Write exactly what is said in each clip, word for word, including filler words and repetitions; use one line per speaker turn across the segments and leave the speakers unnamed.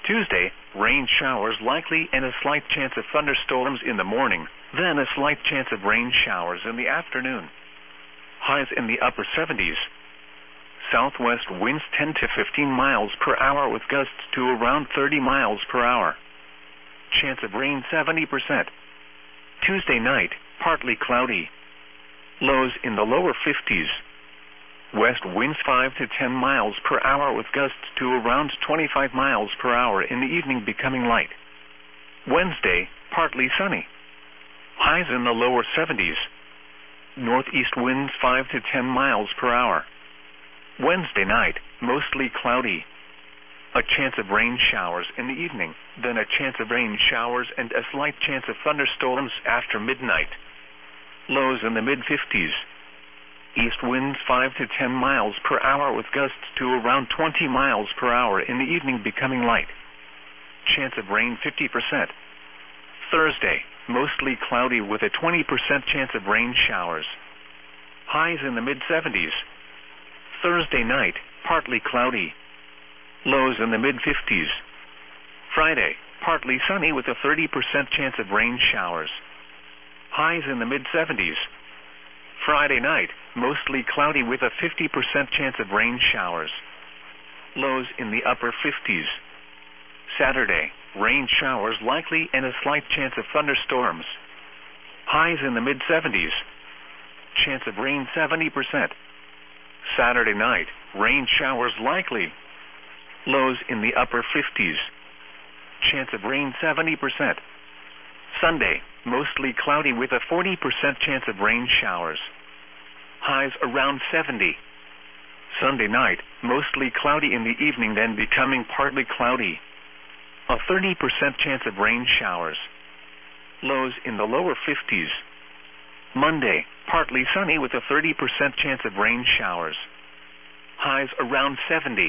Tuesday, rain showers likely and a slight chance of thunderstorms in the morning, then a slight chance of rain showers in the afternoon. Highs in the upper seventies. Southwest winds ten to fifteen miles per hour with gusts to around thirty miles per hour. Chance of rain seventy percent. Tuesday night, partly cloudy. Lows in the lower fifties. West winds five to ten miles per hour with gusts to around twenty-five miles per hour in the evening becoming light. Wednesday, partly sunny. Highs in the lower seventies. Northeast winds five to ten miles per hour. Wednesday night, mostly cloudy. A chance of rain showers in the evening, then a chance of rain showers and a slight chance of thunderstorms after midnight. Lows in the mid-fifties. East winds five to ten miles per hour with gusts to around twenty miles per hour in the evening becoming light. Chance of rain fifty percent. Thursday, mostly cloudy with a twenty percent chance of rain showers. Highs in the mid-seventies. Thursday night, partly cloudy. Lows in the mid-fifties. Friday, partly sunny with a thirty percent chance of rain showers. Highs in the mid-seventies. Friday night, mostly cloudy with a fifty percent chance of rain showers. Lows in the upper fifties. Saturday, rain showers likely and a slight chance of thunderstorms. Highs in the mid-seventies. Chance of rain seventy percent. Saturday night, rain showers likely. Lows in the upper fifties. Chance of rain seventy percent. Sunday, mostly cloudy with a forty percent chance of rain showers. Highs around seventy. Sunday night, mostly cloudy in the evening then becoming partly cloudy. A thirty percent chance of rain showers. Lows in the lower fifties. Monday, partly sunny with a thirty percent chance of rain showers. Highs around seventy.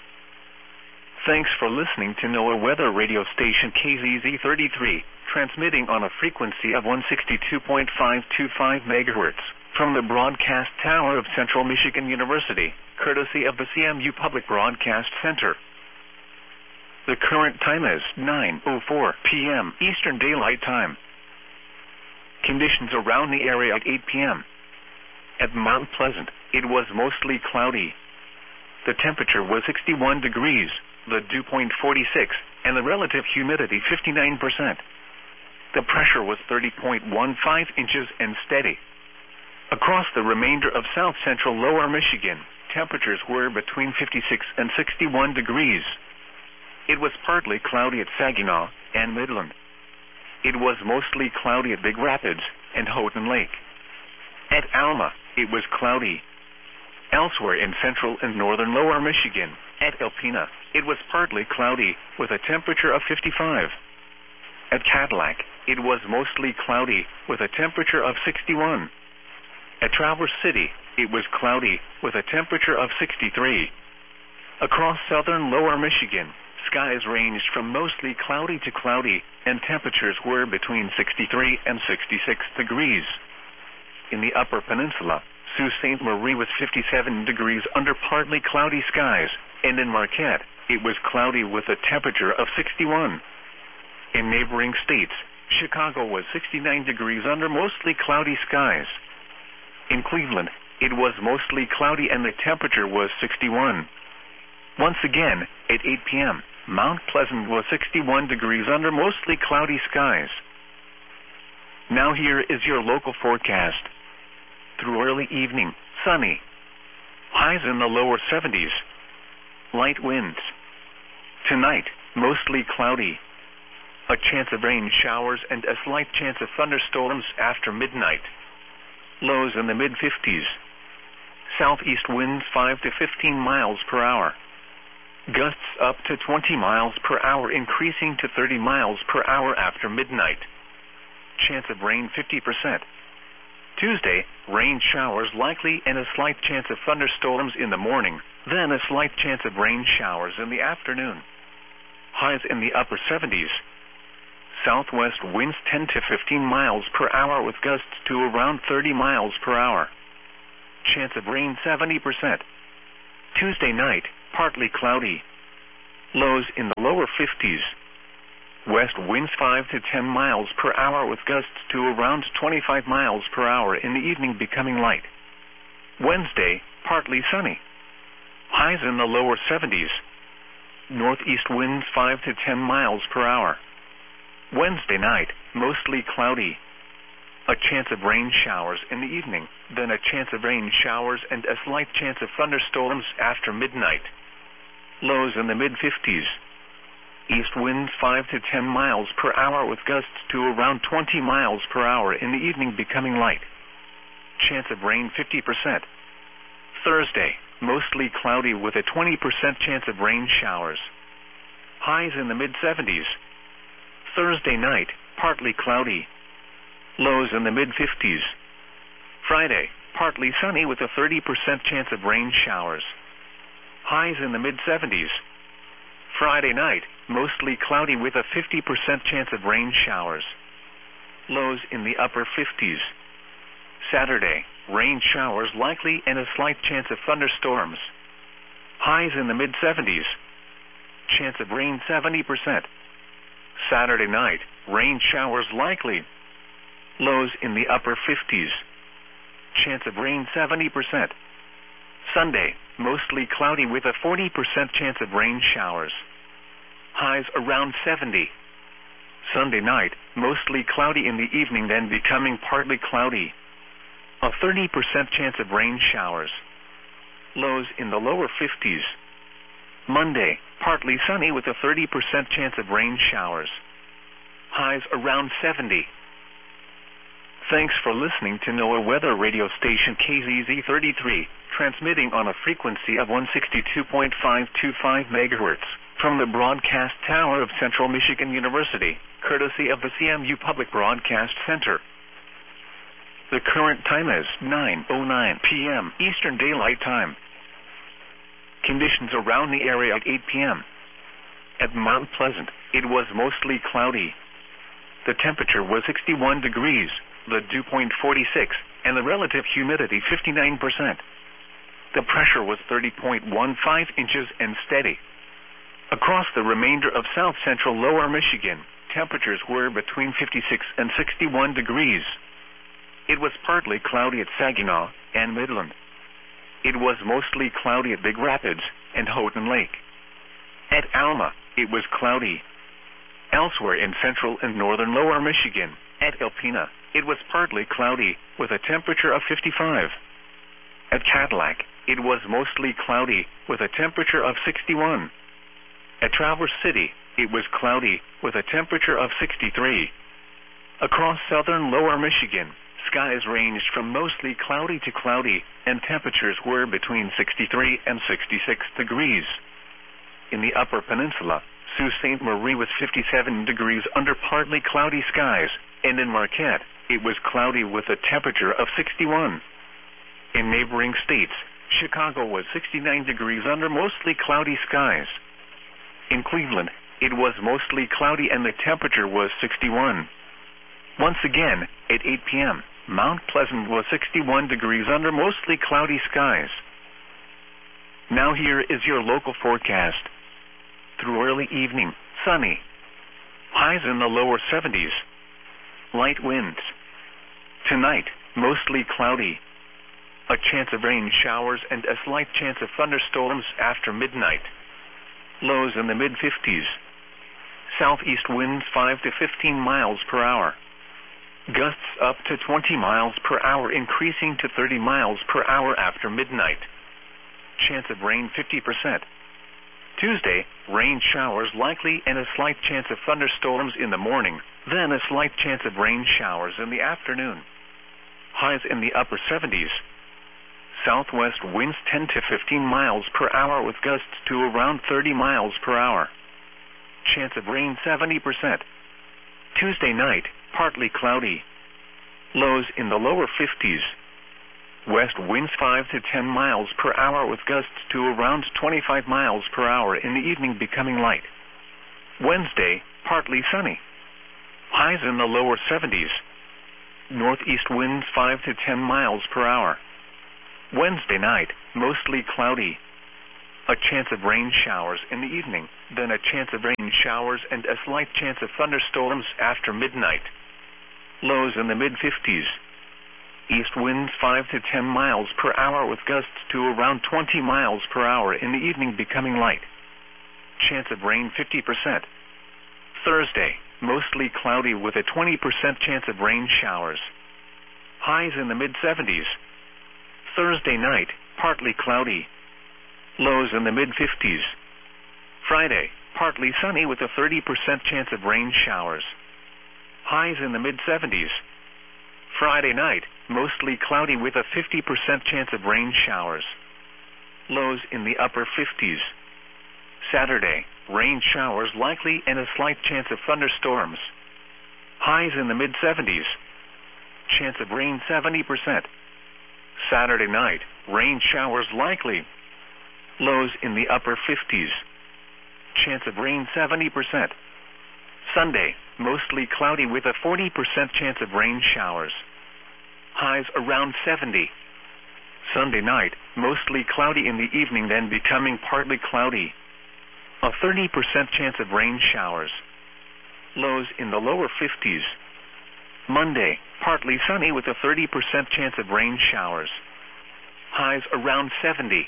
Thanks for listening to NOAA Weather Radio Station K Z Z thirty-three, transmitting on a frequency of one sixty-two point five two five megahertz from the broadcast tower of Central Michigan University, courtesy of the C M U Public Broadcast Center. The current time is nine oh four p m Eastern Daylight Time. Conditions around the area at eight p m At Mount Pleasant, it was mostly cloudy. The temperature was sixty-one degrees, the dew point forty-six, and the relative humidity fifty-nine percent. The pressure was thirty point one five inches and steady. Across the remainder of south central lower Michigan, temperatures were between fifty-six and sixty-one degrees. It was partly cloudy at Saginaw and Midland. It was mostly cloudy at Big Rapids and Houghton Lake. At Alma, it was cloudy. Elsewhere in central and northern lower Michigan, at Alpena, it was partly cloudy with a temperature of fifty-five. At Cadillac, it was mostly cloudy with a temperature of sixty-one. At Traverse City, it was cloudy with a temperature of sixty-three. Across southern lower Michigan, skies ranged from mostly cloudy to cloudy, and temperatures were between sixty-three and sixty-six degrees. In the upper peninsula, Sault Ste. Marie was fifty-seven degrees under partly cloudy skies, and in Marquette, it was cloudy with a temperature of sixty-one. In neighboring states, Chicago was sixty-nine degrees under mostly cloudy skies. In Cleveland, it was mostly cloudy and the temperature was sixty-one. Once again, at eight p m, Mount Pleasant was sixty-one degrees under mostly cloudy skies. Now here is your local forecast. Through early evening, sunny. Highs in the lower seventies. Light winds. Tonight, mostly cloudy. A chance of rain showers and a slight chance of thunderstorms after midnight. Lows in the mid-fifties. Southeast winds five to fifteen miles per hour. Gusts up to twenty miles per hour increasing to thirty miles per hour after midnight. Chance of rain fifty percent. Tuesday, rain showers likely and a slight chance of thunderstorms in the morning, then a slight chance of rain showers in the afternoon. Highs in the upper seventies. Southwest winds ten to fifteen miles per hour with gusts to around thirty miles per hour. Chance of rain seventy percent. Tuesday night, partly cloudy. Lows in the lower fifties. West winds five to ten miles per hour with gusts to around twenty-five miles per hour, in the evening becoming light. Wednesday, partly sunny. Highs in the lower seventies. Northeast winds five to ten miles per hour. Wednesday night, mostly cloudy. A chance of rain showers in the evening, then a chance of rain showers and a slight chance of thunderstorms after midnight. Lows in the mid-fifties. East winds five to ten miles per hour with gusts to around twenty miles per hour, in the evening becoming light. Chance of rain fifty percent. Thursday, mostly cloudy with a twenty percent chance of rain showers. Highs in the mid-seventies. Thursday night, partly cloudy. Lows in the mid-fifties. Friday, partly sunny with a thirty percent chance of rain showers. Highs in the mid-seventies. Friday night, mostly cloudy with a fifty percent chance of rain showers. Lows in the upper fifties. Saturday, rain showers likely and a slight chance of thunderstorms. Highs in the mid-seventies. Chance of rain seventy percent. Saturday night, rain showers likely. Lows in the upper fifties. Chance of rain seventy percent. Sunday, mostly cloudy with a forty percent chance of rain showers. Highs around seventy. Sunday night, mostly cloudy in the evening, then becoming partly cloudy. A thirty percent chance of rain showers. Lows in the lower fifties. Monday, partly sunny with a thirty percent chance of rain showers. Highs around seventy. Thanks for listening to NOAA Weather Radio Station K Z Z thirty-three, transmitting on a frequency of one sixty-two point five two five megahertz from the broadcast tower of Central Michigan University, courtesy of the C M U Public Broadcast Center. The current time is nine oh nine p m Eastern Daylight Time. Conditions around the area at eight p m At Mount Pleasant, it was mostly cloudy. The temperature was sixty-one degrees, the dew point forty-six, and the relative humidity fifty-nine percent. The pressure was thirty point one five inches and steady. Across the remainder of south central lower Michigan, temperatures were between fifty-six and sixty-one degrees. It was partly cloudy at Saginaw and Midland. It was mostly cloudy at Big Rapids and Houghton Lake. At Alma, it was cloudy. Elsewhere in central and northern lower Michigan, at Alpena, it was partly cloudy with a temperature of fifty-five. At Cadillac, it was mostly cloudy with a temperature of sixty-one. At Traverse City, it was cloudy with a temperature of sixty-three. Across southern lower Michigan, skies ranged from mostly cloudy to cloudy, and temperatures were between sixty-three and sixty-six degrees. In the Upper Peninsula, Sault Ste. Marie was fifty-seven degrees under partly cloudy skies, and in Marquette, it was cloudy with a temperature of sixty-one. In neighboring states, Chicago was sixty-nine degrees under mostly cloudy skies. In Cleveland, it was mostly cloudy and the temperature was sixty-one. Once again, at eight p m, Mount Pleasant was sixty-one degrees under mostly cloudy skies. Now here is your local forecast. Through early evening, sunny. Highs in the lower seventies. Light winds. Tonight, mostly cloudy. A chance of rain showers and a slight chance of thunderstorms after midnight. Lows in the mid-fifties. Southeast winds five to fifteen miles per hour. Gusts up to twenty miles per hour, increasing to thirty miles per hour after midnight. Chance of rain fifty percent. Tuesday, rain showers likely and a slight chance of thunderstorms in the morning, then a slight chance of rain showers in the afternoon. Highs in the upper seventies. Southwest winds ten to fifteen miles per hour with gusts to around thirty miles per hour. Chance of rain seventy percent. Tuesday night, partly cloudy. Lows in the lower fifties. West winds five to ten miles per hour with gusts to around twenty-five miles per hour, in the evening becoming light. Wednesday, partly sunny. Highs in the lower seventies. Northeast winds five to ten miles per hour. Wednesday night, mostly cloudy. A chance of rain showers in the evening, then a chance of rain showers and a slight chance of thunderstorms after midnight. Lows in the mid fifties. East winds five to ten miles per hour with gusts to around twenty miles per hour in the evening, becoming light. Chance of rain fifty percent. Thursday, mostly cloudy with a twenty percent chance of rain showers. Highs in the mid seventies. Thursday night, partly cloudy. Lows in the mid fifties. Friday, partly sunny with a thirty percent chance of rain showers. Highs in the mid seventies. Friday night, mostly cloudy with a fifty percent chance of rain showers. Lows in the upper fifties. Saturday, rain showers likely and a slight chance of thunderstorms. Highs in the mid seventies. Chance of rain seventy percent. Saturday night, rain showers likely. Lows in the upper fifties. Chance of rain seventy percent. Sunday, mostly cloudy with a forty percent chance of rain showers. Highs around seventy. Sunday night, mostly cloudy in the evening, then becoming partly cloudy. A thirty percent chance of rain showers. Lows in the lower fifties. Monday, partly sunny with a thirty percent chance of rain showers. Highs around seventy.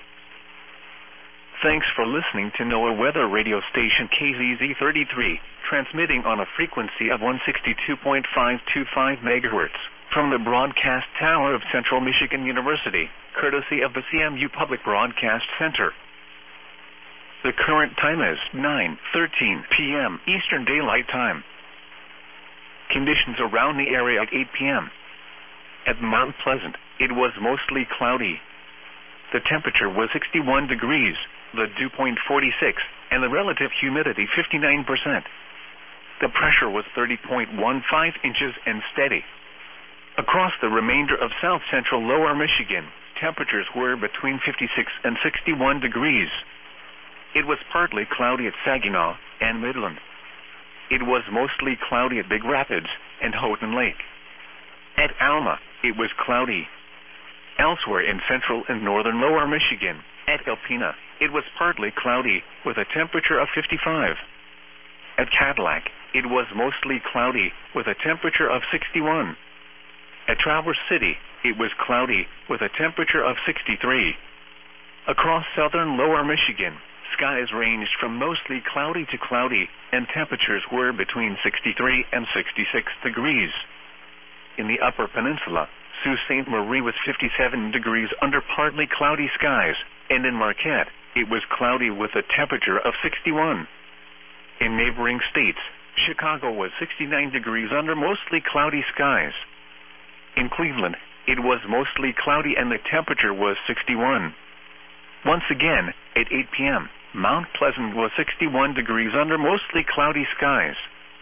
Thanks for listening to NOAA Weather Radio Station K Z Z thirty-three, transmitting on a frequency of one sixty-two point five two five megahertz from the broadcast tower of Central Michigan University, courtesy of the C M U Public Broadcast Center. The current time is nine thirteen p m Eastern Daylight Time. Conditions around the area at eight p m At Mount Pleasant, it was mostly cloudy. The temperature was sixty-one degrees, the dew point forty-six, and the relative humidity fifty-nine percent. The pressure was thirty point one five inches and steady. Across the remainder of south central lower Michigan, temperatures were between fifty-six and sixty-one degrees. It was partly cloudy at Saginaw and Midland. It was mostly cloudy at Big Rapids and Houghton Lake. At Alma, it was cloudy. Elsewhere in central and northern lower Michigan, at Alpena, it was partly cloudy with a temperature of fifty-five. At Cadillac, it was mostly cloudy with a temperature of sixty-one. At Traverse City, it was cloudy with a temperature of sixty-three. Across southern lower Michigan, skies ranged from mostly cloudy to cloudy, and temperatures were between sixty-three and sixty-six degrees. In the Upper Peninsula, Sault Ste. Marie was fifty-seven degrees under partly cloudy skies, and in Marquette, it was cloudy with a temperature of sixty-one. In neighboring states, Chicago was sixty-nine degrees under mostly cloudy skies. In Cleveland, it was mostly cloudy and the temperature was sixty-one. Once again, at eight p m, Mount Pleasant was sixty-one degrees under mostly cloudy skies.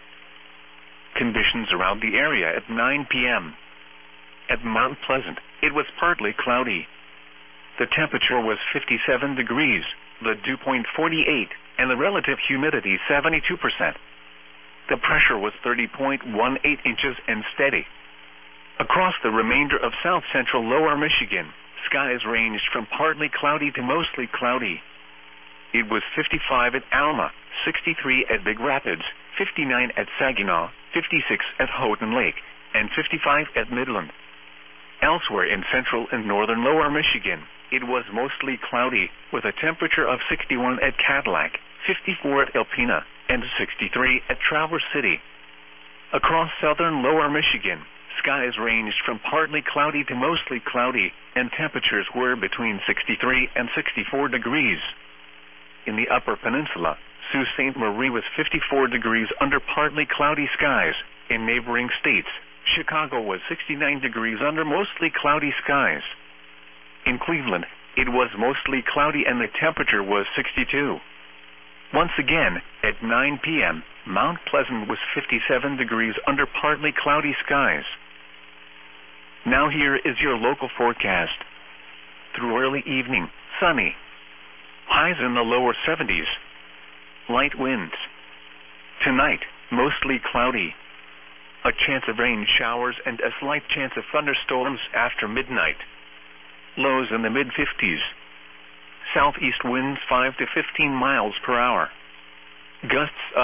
Conditions around the area at nine p m At Mount Pleasant, it was partly cloudy. The temperature was fifty-seven degrees, the dew point forty-eight, and the relative humidity seventy-two percent. The pressure was thirty point one eight inches and steady. Across the remainder of south central lower Michigan, skies ranged from partly cloudy to mostly cloudy. It was fifty-five at Alma, sixty-three at Big Rapids, fifty-nine at Saginaw, fifty-six at Houghton Lake, and fifty-five at Midland. Elsewhere in central and northern lower Michigan, it was mostly cloudy with a temperature of sixty-one at Cadillac, fifty-four at Alpena, and sixty-three at Traverse City. Across southern lower Michigan, skies ranged from partly cloudy to mostly cloudy, and temperatures were between sixty-three and sixty-four degrees. In the Upper Peninsula, Sault Ste. Marie was fifty-four degrees under partly cloudy skies. In neighboring states, Chicago was sixty-nine degrees under mostly cloudy skies. In Cleveland, it was mostly cloudy and the temperature was sixty-two. Once again, at nine p m, Mount Pleasant was fifty-seven degrees under partly cloudy skies. Now here is your local forecast. Through early evening, sunny. Highs in the lower seventies. Light winds. Tonight, mostly cloudy. A chance of rain showers and a slight chance of thunderstorms after midnight. Lows in the mid fifties. Southeast winds five to fifteen miles per hour. Gusts